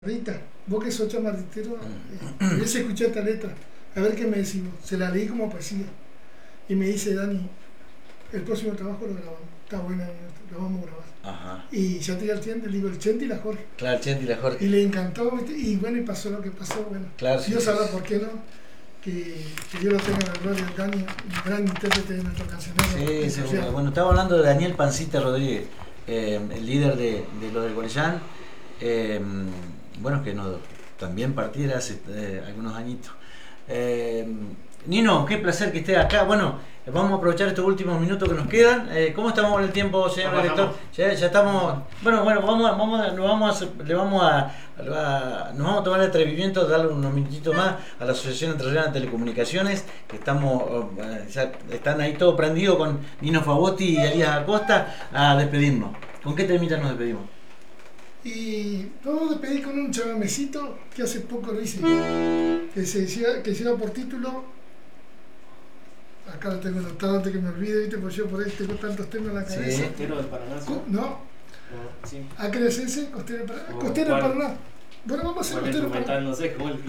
Rita, vos que sos chamarritero, hubiese escuchado esta letra, a ver qué me decimos. Se la leí como poesía y me dice: Dani, el próximo trabajo lo grabamos, está buena, lo vamos a grabar. Ajá. Y ya te entiende, le digo el Chente y la Jorge. Claro, el Chente y la Jorge. Y le encantó, ¿viste? Y bueno, y pasó lo que pasó, bueno. Claro, sí, Dios sí, sabrá sí. por qué no, que Dios lo tenga en la gloria, Dani, un gran intérprete de nuestro cancionero. Sí, seguro. Bueno, estaba hablando de Daniel Pancita Rodríguez, el líder de lo de Gorellán. Bueno, que no, también partiera hace algunos añitos. Nino, qué placer que estés acá. Bueno, vamos a aprovechar estos últimos minutos que nos quedan. ¿Cómo estamos con el tiempo, señor director? Ya estamos. Bueno, nos vamos a tomar el atrevimiento de darle unos minutitos más a la Asociación Entrerriana de Telecomunicaciones, que ya están ahí todo prendido con Nino Favotti y Elías Acosta, a despedirnos. ¿Con qué temita nos despedimos? Y vamos a despedir con un chamamecito que hace poco lo hice, que lleva por título, acá lo tengo anotado antes que me olvide, ¿viste? Porque yo por ahí tengo tantos temas en la cabeza. Sí. Costero del Paraná. ¿No? Sí. Acrecense, Costero del Paraná. Oh, Costero del ¿cuál? Paraná. Bueno, vamos a hacer Bueno, Costero del Paraná. no sé, como el que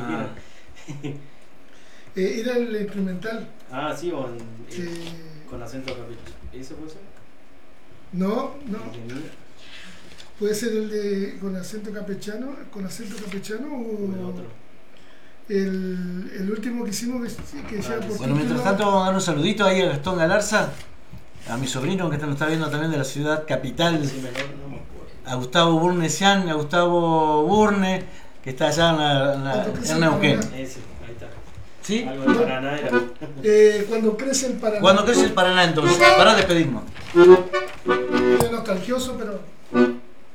quiera. Era el instrumental. Ah, sí, o que- con acento capricho. ¿Eso puede ser? No, ¿El de mí? puede ser el de con acento campechano ¿O el o otro? el último que hicimos que lleva por Bueno, mientras título. tanto vamos a dar un saludito ahí a Gastón Galarza, a mi sobrino que lo está viendo también de la ciudad capital, Sí, mejor no me acuerdo. a Gustavo Burnesian, a Gustavo Burne, que está allá en Neuquén. Ese, ahí está. ¿Sí? Algo de Paraná era. Cuando crece el Paraná. Cuando crece el Paraná entonces, para despedirnos. Es nostalgioso, pero